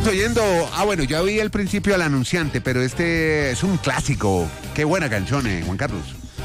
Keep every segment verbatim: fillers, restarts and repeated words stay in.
oyendo, ah bueno, ya oí el principio al anunciante, pero este es un clásico. Qué buena canción, eh, Juan Carlos.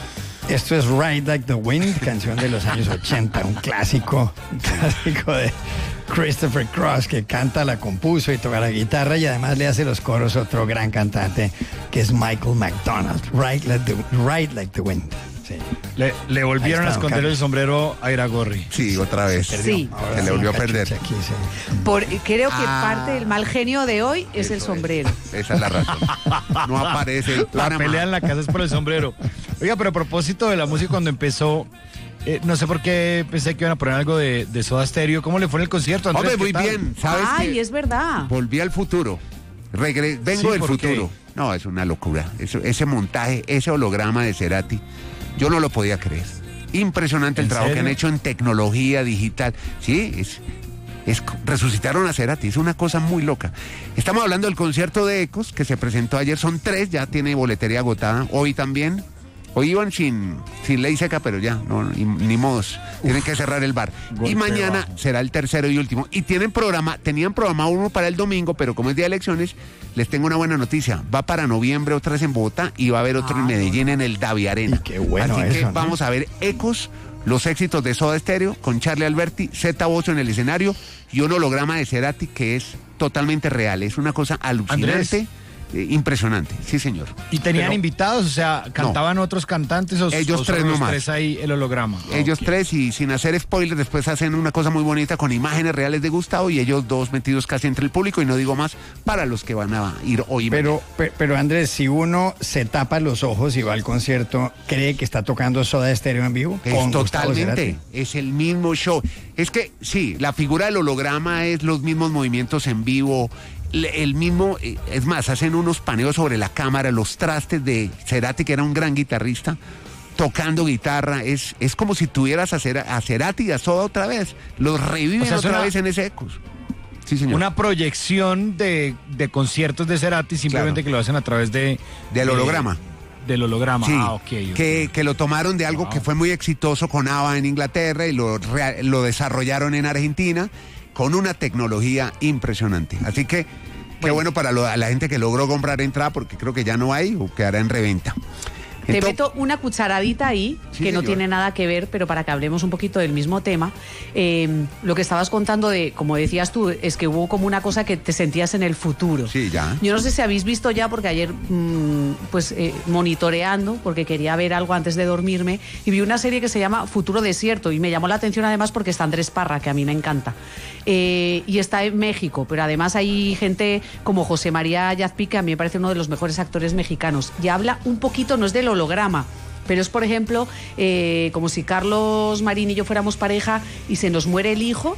Esto es Ride Like the Wind, canción de los años ochenta, un clásico, un clásico de Christopher Cross, que canta, la compuso y toca la guitarra y además le hace los coros otro gran cantante que es Michael McDonald. Ride Like the, Ride Like the Wind. Sí. Le, le volvieron a esconder el sombrero a Iragorri. Sí, otra vez. Sí. Se le sí, volvió a perder. Aquí, sí. Por, creo que Ah, parte del mal genio de hoy es el sombrero. Es. Esa es la razón. No aparece el La Panamá. pelea en la casa es por el sombrero. Oiga, pero a propósito de la música, cuando empezó, eh, no sé por qué pensé que iban a poner algo de, de Soda Stereo. ¿Cómo le fue en el concierto, Andrés? Hombre, muy ¿Qué tal? bien. ¿Sabes Ay, qué? es verdad. Volví al futuro. Regre- Vengo Sí, del ¿por futuro. qué? No, es una locura. Eso, ese montaje, ese holograma de Cerati, yo no lo podía creer. Impresionante el ¿En trabajo serio? que han hecho en tecnología digital. Sí, es, es, resucitaron a Cerati, es una cosa muy loca. Estamos hablando del concierto de Ecos, que se presentó ayer, son tres, ya tiene boletería agotada. Hoy también. Hoy iban sin, sin ley seca, pero ya, no, ni, ni modos. Tienen que cerrar el bar. Y golpe mañana bajo. será el tercero y último. Y tienen programa, tenían programado uno para el domingo, pero como es día de elecciones, les tengo una buena noticia. Va para noviembre otra vez en Bogotá y va a haber otro en Medellín en el Davi Arena. Y qué bueno Así que eso, ¿no? vamos a ver Ecos, los éxitos de Soda Stereo, con Charlie Alberti, Zeta Bosio en el escenario y un holograma de Cerati que es totalmente real. Es una cosa alucinante. Andrés. Eh, impresionante, sí señor. ¿Y tenían Pero invitados? O sea, ¿cantaban otros cantantes o, Ellos o tres solo los nomás. tres ahí el holograma? Ellos Ok. tres y sin hacer spoilers después hacen una cosa muy bonita con imágenes reales de Gustavo y ellos dos metidos casi entre el público y no digo más para los que van a ir hoy. Pero, pe- pero Andrés, si uno se tapa los ojos y va al concierto, ¿cree que está tocando Soda Stereo en vivo? Es Con Gustavo totalmente, Cerati. es el mismo show. Es que sí, la figura del holograma es los mismos movimientos en vivo, le- el mismo, eh, es más, hacen unos paneos sobre la cámara, los trastes de Cerati, que era un gran guitarrista, tocando guitarra, es, es como si tuvieras a, Cer- a Cerati y a Soda otra vez, los reviven O sea, es otra una- vez en ese Ecos. Sí, señor. Una proyección de, de conciertos de Cerati, simplemente Claro. que lo hacen a través de... Del de- holograma. Del holograma, Sí, ah, ok. ok. Que, que lo tomaron de algo Wow. que fue muy exitoso con ABBA en Inglaterra y lo, rea- lo desarrollaron en Argentina con una tecnología impresionante. Así que qué bueno para lo- a la gente que logró comprar entrada porque creo que ya no hay o quedará en reventa. Te Entonces- meto una cucharadita ahí, Sí, que no señor. tiene nada que ver, pero para que hablemos un poquito del mismo tema. Eh, lo que estabas contando de, como decías tú, es que hubo como una cosa que te sentías en el futuro. Sí, ya. Yo no sé si habéis visto ya, porque ayer, mmm, pues eh, monitoreando, porque quería ver algo antes de dormirme, y vi una serie que se llama Futuro Desierto, y me llamó la atención además porque está Andrés Parra, que a mí me encanta. Eh, y está en México, pero además hay gente como José María Yazpi, que a mí me parece uno de los mejores actores mexicanos, y habla un poquito, no es del holograma, pero es, por ejemplo, eh, como si Carlos Marín y yo fuéramos pareja y se nos muere el hijo,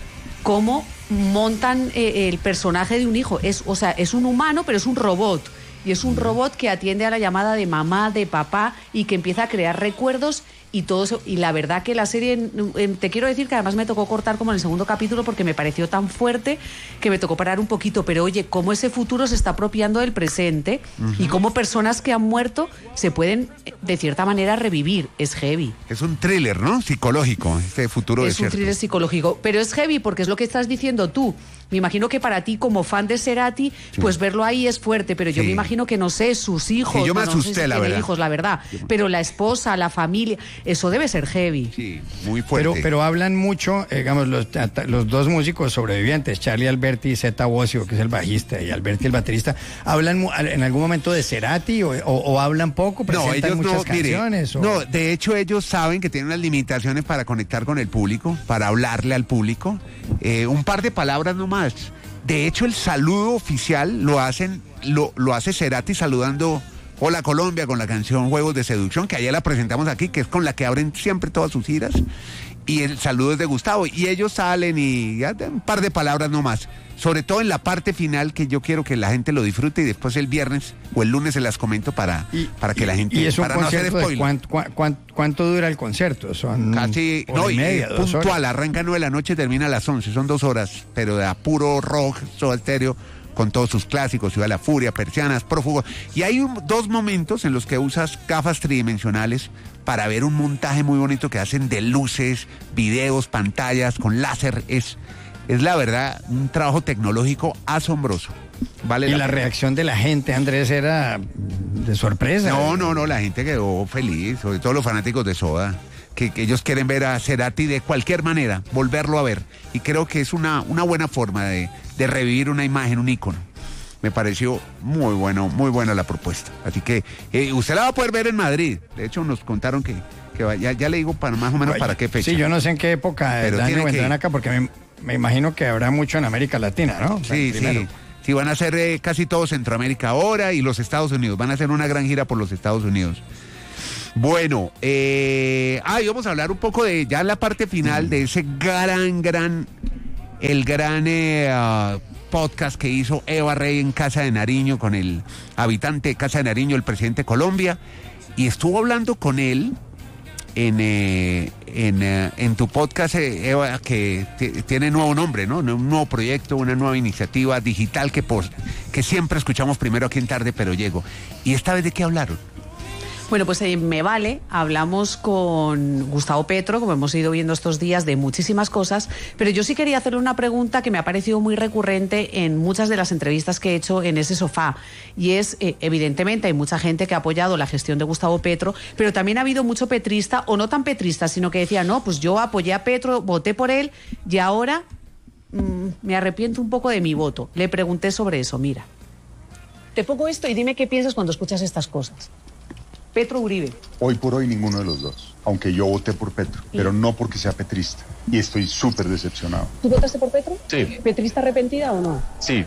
cómo montan eh, el personaje de un hijo. Es, o sea, es un humano, pero es un robot. Y es un robot que atiende a la llamada de mamá, de papá, y que empieza a crear recuerdos y todo eso. Y la verdad que la serie, en- en- te quiero decir que además me tocó cortar como en el segundo capítulo porque me pareció tan fuerte que me tocó parar un poquito. Pero oye, cómo ese futuro se está apropiando del presente y cómo personas que han muerto se pueden, eh, de cierta manera, revivir. Es heavy. Es un thriller, ¿no? Psicológico, este futuro Es un desierto. thriller psicológico, pero es heavy porque es lo que estás diciendo tú. Me imagino que para ti, como fan de Cerati, pues verlo ahí es fuerte, pero yo Sí. me imagino que, no sé, sus hijos... Sí, yo me bueno, no sé asusté, si la tiene verdad. hijos, la verdad, pero la esposa, la familia, eso debe ser heavy. Sí, muy fuerte. Pero, pero hablan mucho, eh, digamos, los, los dos músicos sobrevivientes, Charlie Alberti y Zeta Bosio, que es el bajista, y Alberti el baterista, ¿hablan mu- en algún momento de Cerati o, o- o hablan poco, No, presentan ellos muchas no, mire, canciones? o- no, de hecho ellos saben que tienen unas limitaciones para conectar con el público, para hablarle al público. Eh, un par de palabras nomás. De hecho, el saludo oficial lo hacen, lo, lo hace Cerati saludando Hola Colombia con la canción Juegos de Seducción, que ayer la presentamos aquí, que es con la que abren siempre todas sus giras. Y el saludo es de Gustavo. Y ellos salen y ya, un par de palabras nomás. Sobre todo en la parte final, que yo quiero que la gente lo disfrute y después el viernes o el lunes se las comento para, Y- para que la gente... Y es un para no hacer concierto de spoiler. cuánto, cuán- cuán- ¿cuánto dura el concierto? Son Casi, hora no, y y media, eh, dos puntual, horas. arranca a nueve de la noche, termina a las once, son dos horas, pero de a puro rock, Soda Stereo, con todos sus clásicos, Ciudad de la Furia, Persianas, Prófugo. Y hay un- dos momentos en los que usas gafas tridimensionales para ver un montaje muy bonito que hacen de luces, videos, pantallas, con láser, es... es la verdad un trabajo tecnológico asombroso. Vale y la, la pena. reacción de la gente, Andrés, era de sorpresa. No, no, no, la gente quedó feliz, sobre todo los fanáticos de Soda, que, que ellos quieren ver a Cerati de cualquier manera, volverlo a ver. Y creo que es una, una buena forma de, de revivir una imagen, un ícono. Me pareció muy bueno, muy buena la propuesta. Así que eh, usted la va a poder ver en Madrid. De hecho, nos contaron que, que va, ya, ya le digo para más o menos Oye, para qué fecha. Sí, yo no sé en qué época Pero del año tiene que vendrán ir. acá, porque me, me imagino que habrá mucho en América Latina, ¿no? O sea, Sí, primero. sí. Sí, van a ser eh, casi todo Centroamérica ahora y los Estados Unidos. Van a hacer una gran gira por los Estados Unidos. Bueno, eh, ah, y vamos a hablar un poco de ya la parte final de ese gran, gran, el gran eh, uh, podcast que hizo Eva Rey en Casa de Nariño con el habitante de Casa de Nariño, el presidente de Colombia, y estuvo hablando con él en, eh, en, eh, en tu podcast, eh, Eva, que t- tiene nuevo nombre, ¿no? Un nuevo proyecto, una nueva iniciativa digital que, por, que siempre escuchamos primero aquí en Tarde, pero llego. ¿Y esta vez de qué hablaron? Bueno, pues en Me Vale hablamos con Gustavo Petro, como hemos ido viendo estos días, de muchísimas cosas, pero yo sí quería hacerle una pregunta que me ha parecido muy recurrente en muchas de las entrevistas que he hecho en ese sofá, y es, eh, evidentemente, hay mucha gente que ha apoyado la gestión de Gustavo Petro, pero también ha habido mucho petrista, o no tan petrista, sino que decía, no, pues yo apoyé a Petro, voté por él, y ahora mmm, me arrepiento un poco de mi voto. Le pregunté sobre eso, mira. Te pongo esto y dime qué piensas cuando escuchas estas cosas. Petro Uribe. Hoy por hoy ninguno de los dos, aunque yo voté por Petro, pero no porque sea petrista. Y estoy súper decepcionado. ¿Tú votaste por Petro? Sí. ¿Petrista arrepentida o no? Sí.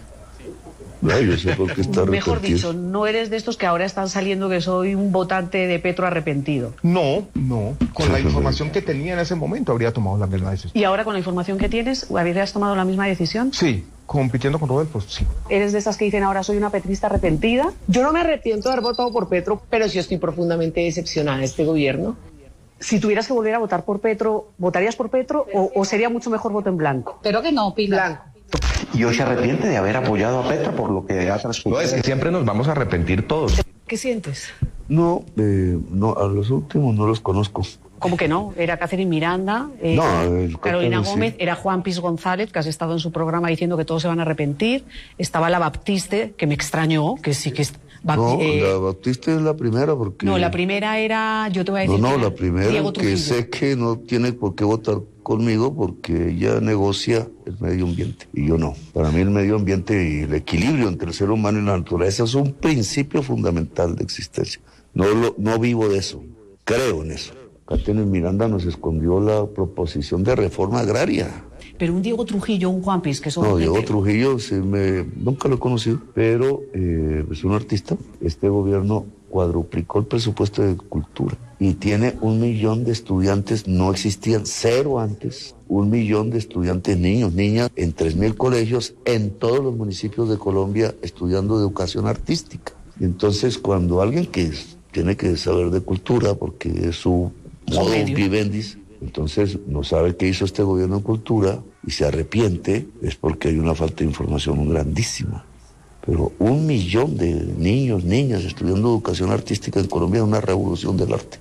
No, yo sé por qué está Mejor arrepentido. dicho, no eres de estos que ahora están saliendo que soy un votante de Petro arrepentido. No, no. Con la información que tenía en ese momento habría tomado la misma decisión. ¿Y ahora con la información que tienes, habrías tomado la misma decisión? Sí, compitiendo con Rodolfo, sí. ¿Eres de esas que dicen ahora soy una petrista arrepentida? Yo no me arrepiento de haber votado por Petro, pero sí estoy profundamente decepcionada de este gobierno. Si tuvieras que volver a votar por Petro, ¿votarías por Petro o, o sería mucho mejor voto en blanco? Pero que no, Pilar. Blanco. Y hoy se arrepiente de haber apoyado a Petro por lo que ha transcurrido. No, es que siempre nos vamos a arrepentir todos. ¿Qué sientes? No, eh, no, a los últimos no los conozco. ¿Cómo que no? Era Catherine Miranda, eh, No, el Carolina Catherine, Gómez, sí. era Juan Piz González, que has estado en su programa diciendo que todos se van a arrepentir. Estaba la Baptiste, que me extrañó, que sí que... es- Bap- No, eh, la Bautista es la primera porque... no, la primera era, yo te voy a No, decir... no, que era la primera Diego que Trujillo. sé que no tiene por qué votar conmigo porque ella negocia el medio ambiente y yo no. Para mí el medio ambiente y el equilibrio entre el ser humano y la naturaleza es un principio fundamental de existencia. No, lo, no vivo de eso, creo en eso. Catherine Miranda nos escondió la proposición de reforma agraria. Pero un Diego Trujillo, un Juan Piz, que son... No, Diego gente- Trujillo sí me, nunca lo he conocido, pero eh, es un artista. Este gobierno cuadruplicó el presupuesto de cultura y tiene un millón de estudiantes, no existían cero antes, un millón de estudiantes niños, niñas, en tres mil colegios en todos los municipios de Colombia estudiando educación artística. Y entonces cuando alguien que es- tiene que saber de cultura porque es su Su modus medio. vivendi, entonces no sabe qué hizo este gobierno en cultura y se arrepiente, es porque hay una falta de información grandísima. Pero un millón de niños, niñas estudiando educación artística en Colombia es una revolución del arte.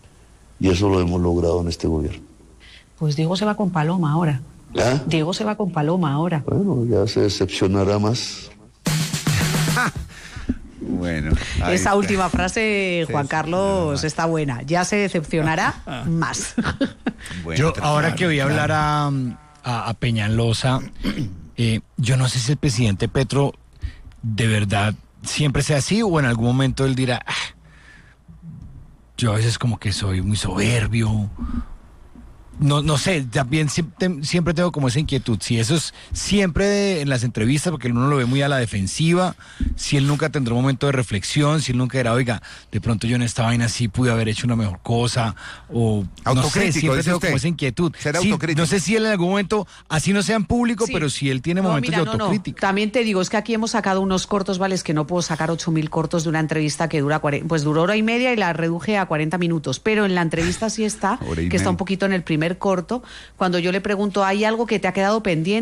Y eso lo hemos logrado en este gobierno. Pues Diego se va con Paloma ahora. ¿Ah? Diego se va con Paloma ahora. Bueno, ya se decepcionará más. Bueno. ahí Esa está. última frase, Juan Sí, Carlos, sí, está buena. Ya se decepcionará más. Bueno, Yo, otra- ahora que voy a hablar a, a, a Peñalosa, eh, yo no sé si el presidente Petro de verdad siempre sea así o en algún momento él dirá, "Ah, yo a veces como que soy muy soberbio". No, no sé, también siempre, siempre tengo como esa inquietud. Si eso es siempre de- en las entrevistas, porque uno lo ve muy a la defensiva, si él nunca tendrá un momento de reflexión, si él nunca dirá, oiga, de pronto yo en esta vaina sí pude haber hecho una mejor cosa, o no sé, Autocrítico, siempre dice tengo usted. como esa inquietud. Ser Sí, autocrítico. no sé si él en algún momento, así no sea en público, Sí. pero si él tiene No, momentos mira, de no, no. autocrítica. También te digo, es que aquí hemos sacado unos cortos, ¿vale? Es que no puedo sacar ocho mil cortos de una entrevista que dura, cuarenta, pues duró hora y media y la reduje a cuarenta minutos. Pero en la entrevista sí está, Hora y que está media. un poquito en el primer corto, cuando yo le pregunto, ¿hay algo que te ha quedado pendiente?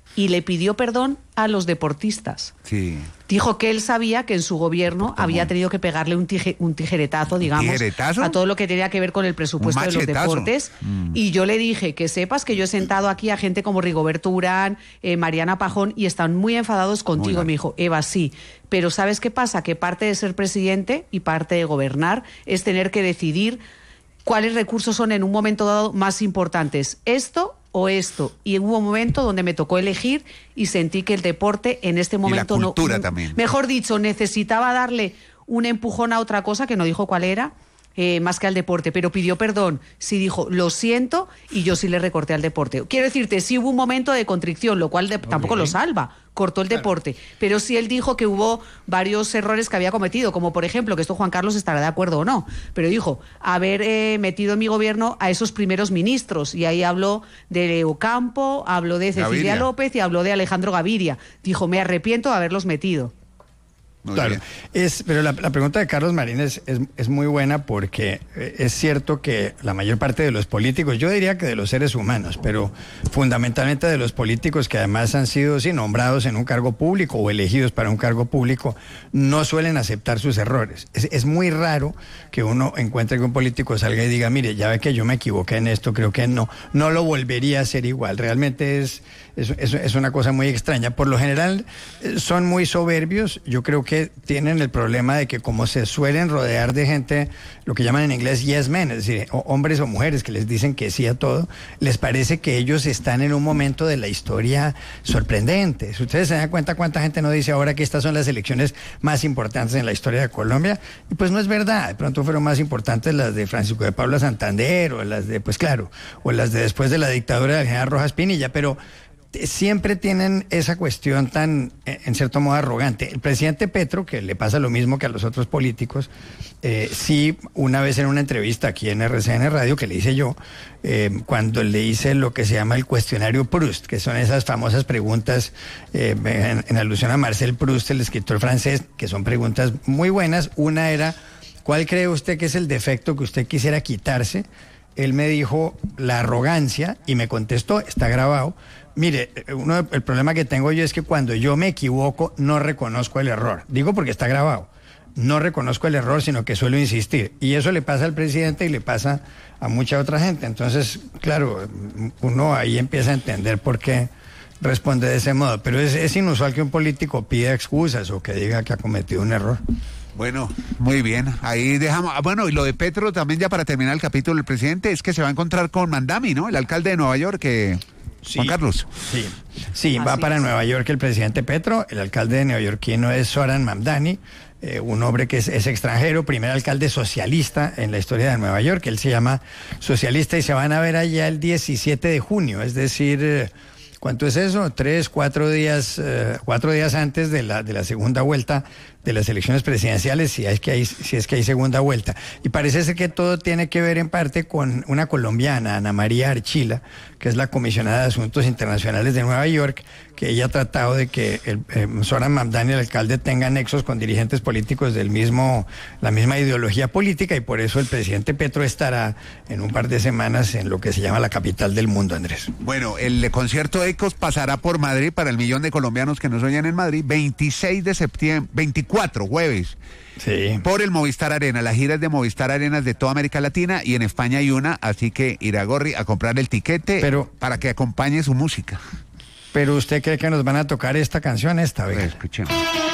y le pidió perdón a los deportistas. Sí. Dijo que él sabía que en su gobierno ¿Cómo? había tenido que pegarle un, tije, un tijeretazo, digamos, ¿Tijeretazo? a todo lo que tenía que ver con el presupuesto de los deportes. Mm. Y yo le dije que sepas que yo he sentado aquí a gente como Rigoberto Urán, eh, Mariana Pajón, y están muy enfadados contigo. Y me dijo, Eva, sí, pero ¿sabes qué pasa? Que parte de ser presidente y parte de gobernar es tener que decidir cuáles recursos son en un momento dado más importantes, esto o esto. Y hubo un momento donde me tocó elegir y sentí que el deporte en este momento y la cultura no... también. Mejor dicho, necesitaba darle un empujón a otra cosa, que no dijo cuál era, eh, más que al deporte, pero pidió perdón. Sí dijo, lo siento, y yo sí le recorté al deporte. Quiero decirte, sí hubo un momento de contrición, lo cual de, okay. tampoco lo salva, cortó el claro. deporte, pero sí él dijo que hubo varios errores que había cometido, como por ejemplo, que esto Juan Carlos estará de acuerdo o no, pero dijo, haber eh, metido en mi gobierno a esos primeros ministros, y ahí habló de Ocampo, habló de Cecilia Gaviria. López y habló de Alejandro Gaviria. Dijo, me arrepiento de haberlos metido. Muy claro, es, pero la, la pregunta de Carlos Marín es, es, es muy buena porque es cierto que la mayor parte de los políticos, yo diría que de los seres humanos, pero fundamentalmente de los políticos que además han sido sí, nombrados en un cargo público o elegidos para un cargo público, no suelen aceptar sus errores. Es, es muy raro que uno encuentre que un político salga y diga, mire, ya ve que yo me equivoqué en esto, creo que no, no lo volvería a hacer igual. Realmente es, es, es, es una cosa muy extraña. Por lo general son muy soberbios, yo creo que tienen el problema de que como se suelen rodear de gente, lo que llaman en inglés yes men, es decir, o hombres o mujeres que les dicen que sí a todo, les parece que ellos están en un momento de la historia sorprendente. Si ustedes se dan cuenta cuánta gente no dice ahora que estas son las elecciones más importantes en la historia de Colombia, y pues no es verdad, de pronto fueron más importantes las de Francisco de Paula Santander, o las de, pues claro, o las de después de la dictadura del general Rojas Pinilla, pero siempre tienen esa cuestión tan, en cierto modo, arrogante. El presidente Petro, que le pasa lo mismo que a los otros políticos, eh, sí, una vez en una entrevista aquí en R C N Radio, que le hice yo, eh, cuando le hice lo que se llama el cuestionario Proust, que son esas famosas preguntas eh, en, en alusión a Marcel Proust, el escritor francés, que son preguntas muy buenas. Una era, ¿cuál cree usted que es el defecto que usted quisiera quitarse? Él me dijo la arrogancia y me contestó, está grabado, mire, uno, el problema que tengo yo es que cuando yo me equivoco no reconozco el error. Digo porque está grabado. No reconozco el error, sino que suelo insistir. Y eso le pasa al presidente y le pasa a mucha otra gente. Entonces, claro, uno ahí empieza a entender por qué responde de ese modo. Pero es, es inusual que un político pida excusas o que diga que ha cometido un error. Bueno, muy bien, ahí dejamos. Ah, bueno, y lo de Petro también, ya para terminar el capítulo del presidente, es que se va a encontrar con Mandami, ¿no? El alcalde de Nueva York, que... Sí, Juan Carlos. Sí, sí va para es. Nueva York el presidente Petro, el alcalde neoyorquino es Zoran Mamdani, eh, un hombre que es, es extranjero, primer alcalde socialista en la historia de Nueva York, él se llama socialista y se van a ver allá el diecisiete de junio, es decir... Eh, ¿cuánto es eso? Tres, cuatro días, eh, cuatro días antes de la de la segunda vuelta de las elecciones presidenciales, si es que hay, si es que hay segunda vuelta. Y parece ser que todo tiene que ver en parte con una colombiana, Ana María Archila, que es la comisionada de Asuntos Internacionales de Nueva York, que ella ha tratado de que el eh, Zoran Mamdani, el alcalde, tenga nexos con dirigentes políticos del mismo, la misma ideología política, y por eso el presidente Petro estará en un par de semanas en lo que se llama la capital del mundo, Andrés. Bueno, el concierto Ecos pasará por Madrid para el millón de colombianos que nos oyen en Madrid, veintiséis de septiembre, veinticuatro, jueves. Sí. Por el Movistar Arena, las giras de Movistar Arenas de toda América Latina, y en España hay una, así que Iragorri a comprar el tiquete pero, para que acompañe su música. Pero ¿usted cree que nos van a tocar esta canción esta vez? Pues, escuchemos.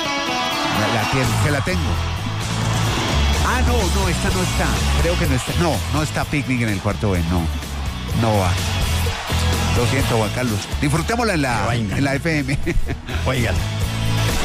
La, la, que la tengo. Ah, no, no, esta no está. Creo que no está. No, no está Picnic en el cuarto B, no. No va. Lo siento, Juan Carlos. Disfrutémosla en la, en la F M. Oigan.